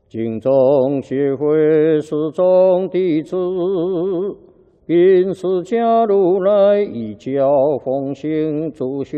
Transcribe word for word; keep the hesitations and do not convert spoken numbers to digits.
敬宗学会始终弟子，因释迦如来一教奉行主修。